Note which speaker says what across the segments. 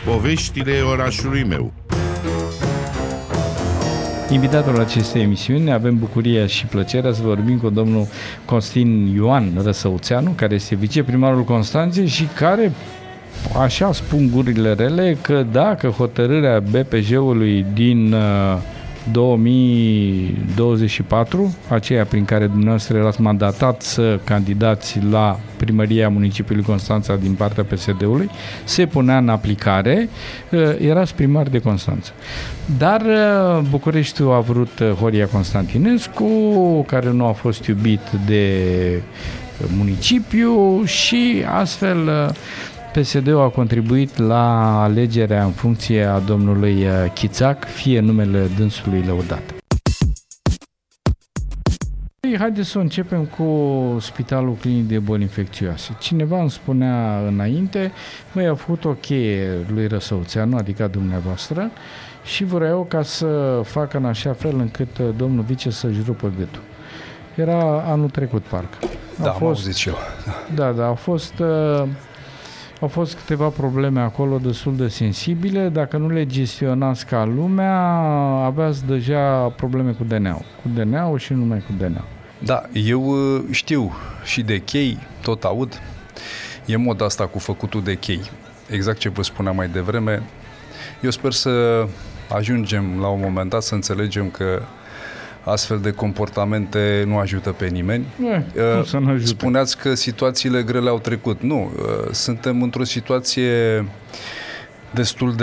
Speaker 1: Poveștile orașului meu.
Speaker 2: Invitatul acestei emisiuni, avem bucuria și plăcerea să vorbim cu domnul Costin Ioan Răsăuțeanu, care este viceprimarul Constanței și care, așa spun gurile rele, că dacă hotărârea BPJ-ului din 2024, aceea prin care dumneavoastră erați mandatat să candidați la primăria municipiului Constanța din partea PSD-ului, se punea în aplicare, erați primar de Constanța. Dar Bucureștiul a vrut Horia Constantinescu, care nu a fost iubit de municipiu și astfel PSD-ul a contribuit la alegerea în funcție a domnului Chițac, fie numele dânsului lăudat. Haideți să începem cu Spitalul Clinic de Boli Infecțioase. Cineva îmi spunea înainte, a făcut o cheie lui Răsăuțeanu, adică dumneavoastră, și vreau ca să facă în așa fel încât domnul vice să-și rupă gâtul. Era anul trecut, parcă.
Speaker 3: Da, m-am auzit și eu.
Speaker 2: Da, au fost câteva probleme acolo destul de sensibile. Dacă nu le gestionați ca lumea, aveați deja probleme cu DNA-ul. Cu DNA-ul și numai cu DNA-ul.
Speaker 3: Da, eu știu și de chei, tot aud. E moda asta cu făcutul de chei. Exact ce vă spuneam mai devreme. Eu sper să ajungem la un moment dat să înțelegem că astfel de comportamente nu ajută pe nimeni. Spuneați că situațiile grele au trecut. Nu, suntem într-o situație destul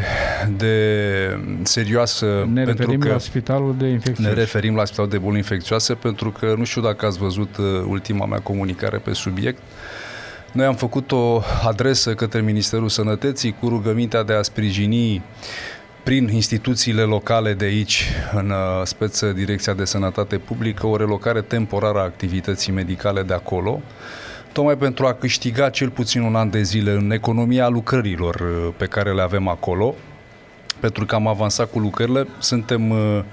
Speaker 3: de serioasă.
Speaker 2: Ne referim la Spitalul de Infecțioase.
Speaker 3: Ne referim la Spitalul de Boli Infecțioase pentru că, nu știu dacă ați văzut ultima mea comunicare pe subiect, noi am făcut o adresă către Ministerul Sănătății cu rugămintea de a sprijini prin instituțiile locale de aici, în speță Direcția de Sănătate Publică, o relocare temporară a activității medicale de acolo, tocmai pentru a câștiga cel puțin un an de zile în economia lucrărilor pe care le avem acolo, pentru că am avansat cu lucrările, suntem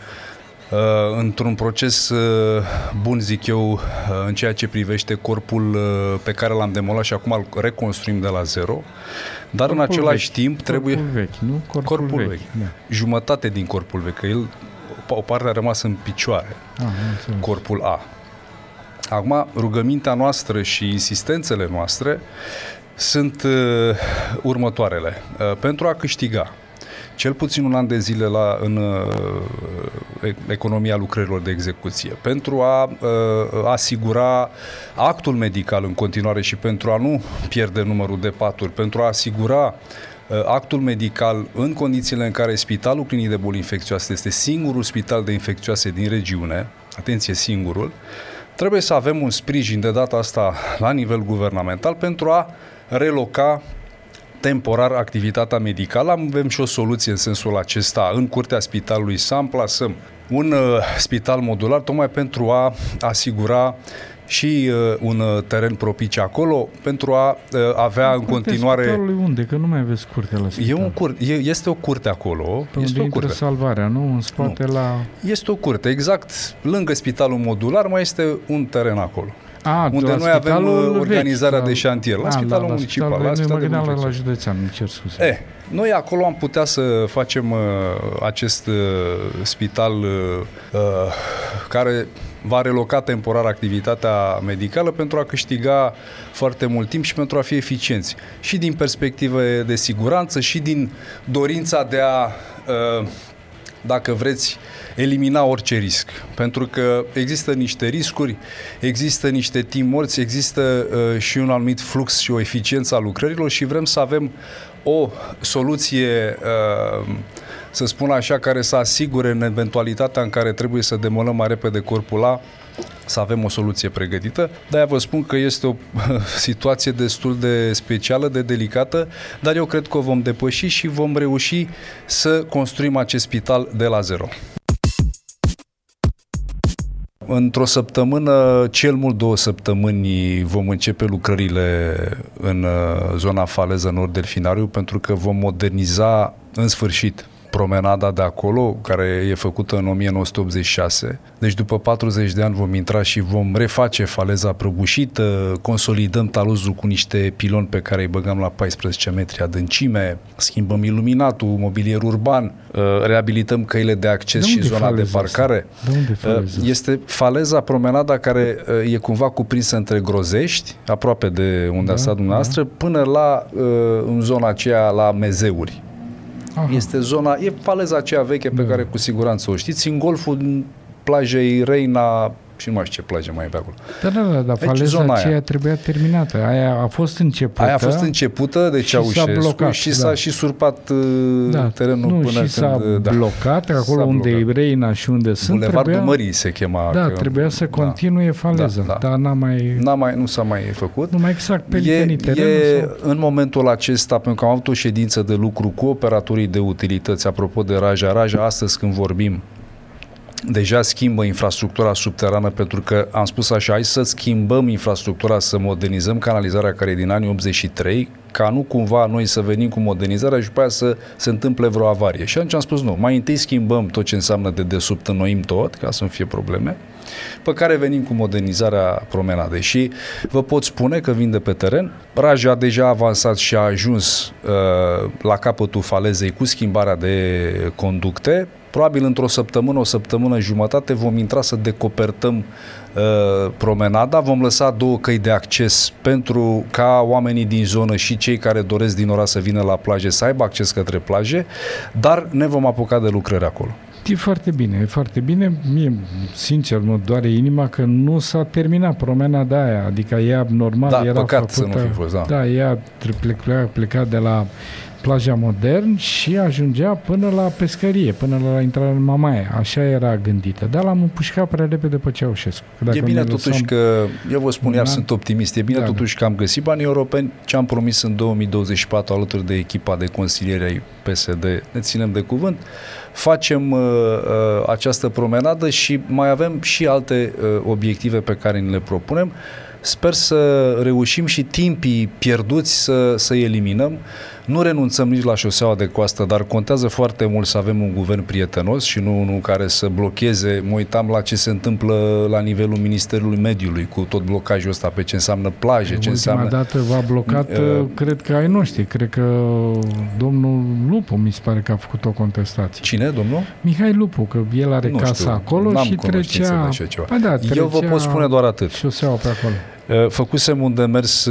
Speaker 3: într-un proces bun, zic eu, în ceea ce privește corpul pe care l-am demolat și acum îl reconstruim de la zero, dar corpul în același timp trebuie...
Speaker 2: Corpul vechi, nu? Corpul vechi. Da.
Speaker 3: Jumătate din corpul vechi, că el, o parte a rămas în picioare, corpul A. Acum, rugămintea noastră și insistențele noastre sunt următoarele. Pentru a câștiga cel puțin un an de zile în economia lucrărilor de execuție, pentru a asigura actul medical în continuare și pentru a nu pierde numărul de paturi, pentru a asigura actul medical în condițiile în care Spitalul Clinic de Boli Infecțioase este singurul spital de infecțioase din regiune, atenție, singurul, trebuie să avem un sprijin de data asta la nivel guvernamental pentru a reloca temporar activitatea medicală. Avem și o soluție în sensul acesta. În curtea spitalului să amplasăm un spital modular tocmai pentru a asigura și un teren propice acolo, pentru a avea în continuare...
Speaker 2: Spitalului unde? Că nu mai aveți curte la spital.
Speaker 3: Este o curte acolo.
Speaker 2: Este o curte. Salvarea, nu? În spate la...
Speaker 3: Este o curte, exact. Lângă spitalul modular mai este un teren acolo. Unde noi avem organizarea de șantier. La spitalul municipal.
Speaker 2: La județean, îmi cer scuze.
Speaker 3: Noi acolo am putea să facem acest spital care va reloca temporar activitatea medicală pentru a câștiga foarte mult timp și pentru a fi eficienți. Și din perspective de siguranță și din dorința de a dacă vreți, elimina orice risc. Pentru că există niște riscuri, există niște timp morți, există și un anumit flux și o eficiență a lucrărilor și vrem să avem o soluție, să spun așa, care să asigure în eventualitatea în care trebuie să demolăm mai repede corpul A, să avem o soluție pregătită. De-aia vă spun că este o situație destul de specială, de delicată, dar eu cred că o vom depăși și vom reuși să construim acest spital de la zero. Într-o săptămână, cel mult 2 săptămâni, vom începe lucrările în zona faleză nord-delfinariu, pentru că vom moderniza în sfârșit promenada de acolo, care e făcută în 1986. Deci după 40 de ani vom intra și vom reface faleza prăbușită, consolidăm taluzul cu niște piloni pe care îi băgăm la 14 metri adâncime, schimbăm iluminatul, mobilier urban, reabilităm căile de acces și zona de parcare. Este faleza, promenada, care e cumva cuprinsă între Grozești, aproape de unde a stat dumneavoastră, până la în zona aceea la Mezeuri. Aha. Este zona, e faleza aceea veche pe care cu siguranță o știți, în golful plajei Reina și nu mai știu ce plajă mai e pe acolo.
Speaker 2: Dar faleza aceea trebuia terminată. Aia a fost începută.
Speaker 3: Aia a fost începută de Ceaușescu și s-a și surpat terenul până când...
Speaker 2: s-a blocat, acolo unde e Reina și unde sunt.
Speaker 3: Bulevardul Mării se chema.
Speaker 2: Trebuia să continue faleza, dar
Speaker 3: nu s-a mai făcut.
Speaker 2: Numai exact pe terenul.
Speaker 3: În momentul acesta, pentru că am avut o ședință de lucru cu operatorii de utilități, apropo de Raja, astăzi când vorbim, deja schimbă infrastructura subterană, pentru că am spus așa, hai să schimbăm infrastructura, să modernizăm canalizarea care e din anii 83, ca nu cumva noi să venim cu modernizarea și după aia să se întâmple vreo avarie. Și atunci am spus nu, mai întâi schimbăm tot ce înseamnă de desubt, înnoim tot, ca să nu fie probleme, pe care venim cu modernizarea promenadei. Și vă pot spune că vin de pe teren, Raja a deja avansat și a ajuns la capătul falezei cu schimbarea de conducte. Probabil într-o săptămână, o săptămână jumătate vom intra să decopertăm promenada, vom lăsa 2 căi de acces pentru ca oamenii din zonă și cei care doresc din oraș să vină la plaje să aibă acces către plaje, dar ne vom apuca de lucrări acolo.
Speaker 2: E foarte bine, e foarte bine. Mie, sincer, mă doare inima că nu s-a terminat promenada aia, adică ea normal era
Speaker 3: păcat
Speaker 2: făcută,
Speaker 3: să nu fi fost,
Speaker 2: ea pleca de la plaja Modern și ajungea până la pescărie, până la intrarea în Mamaia. Așa era gândită. Dar l-am împușcat prea repede pe Ceaușescu.
Speaker 3: E bine totuși că, eu vă spun, iar sunt optimist, e bine totuși că am găsit banii europeni, ce am promis în 2024 alături de echipa de consilieri ai PSD, ne ținem de cuvânt, facem această promenadă și mai avem și alte obiective pe care ni le propunem. Sper să reușim și timpii pierduți să eliminăm. Nu renunțăm nici la șoseaua de coastă, dar contează foarte mult să avem un guvern prietenos și nu unul care să blocheze. Mă uitam la ce se întâmplă la nivelul Ministerului Mediului cu tot blocajul ăsta pe ce înseamnă plaje, ce înseamnă...
Speaker 2: Ultima dată v-a blocat, cred că ai noștri, cred că domnul Lupu mi se pare că a făcut o contestație.
Speaker 3: Cine, domnul?
Speaker 2: Mihai Lupu, că el are casa acolo și trecea...
Speaker 3: Eu vă pot spune doar atât.
Speaker 2: Șoseaua pe acolo.
Speaker 3: Făcusem un demers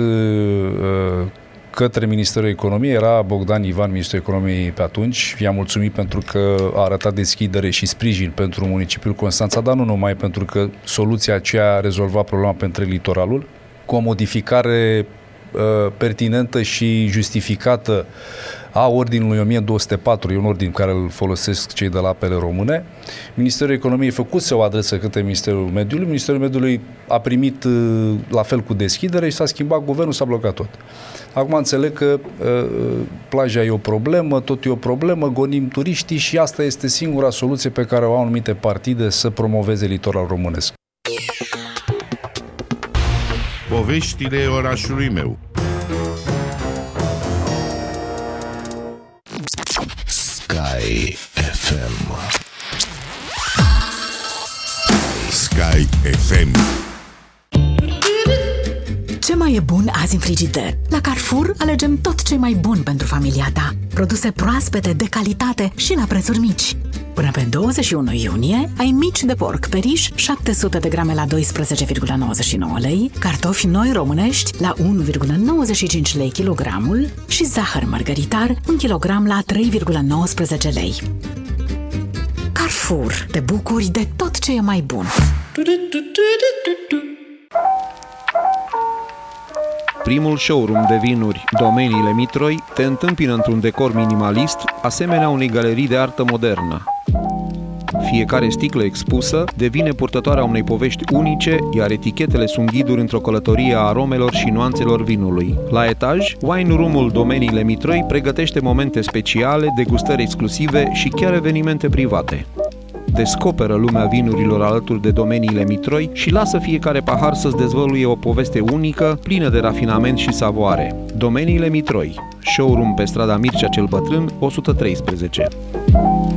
Speaker 3: către Ministerul Economiei, era Bogdan Ivan, Ministrul Economiei pe atunci, i-am mulțumit pentru că a arătat deschidere și sprijin pentru municipiul Constanța, dar nu numai, pentru că soluția aceea rezolva problema pentru litoralul, cu o modificare pertinentă și justificată a ordinului 1204, e un ordin care îl folosesc cei de la Apele Române. Ministerul Economiei făcuse o adresă către Ministerul Mediului. Ministerul Mediului a primit la fel cu deschidere și s-a schimbat guvernul, s-a blocat tot. Acum înțeleg că plaja e o problemă, tot e o problemă, gonim turiștii și asta este singura soluție pe care o au anumite partide să promoveze litoralul românesc.
Speaker 1: Poveștile orașului meu.
Speaker 4: Sky FM.
Speaker 1: Sky FM.
Speaker 5: Ce mai e bun azi în frigider? La Carrefour alegem tot ce mai bun pentru familia ta. Produse proaspete, de calitate și la prețuri mici. Până pe 21 iunie ai mici de porc periș 700 de grame la 12,99 lei, cartofi noi românești la 1,95 lei kilogramul și zahăr mărgăritar 1 kilogram la 3,19 lei. Carrefour, te bucuri de tot ce e mai bun.
Speaker 6: Primul showroom de vinuri, Domeniile Mitroi, te întâmpină într-un decor minimalist, asemenea unei galerii de artă modernă. Fiecare sticlă expusă devine purtătoarea unei povești unice, iar etichetele sunt ghiduri într-o călătorie a aromelor și nuanțelor vinului. La etaj, Wine Room-ul Domeniile Mitroi pregătește momente speciale, degustări exclusive și chiar evenimente private. Descoperă lumea vinurilor alături de Domeniile Mitroi și lasă fiecare pahar să-ți dezvăluie o poveste unică, plină de rafinament și savoare. Domeniile Mitroi, showroom pe strada Mircea cel Bătrân, 113.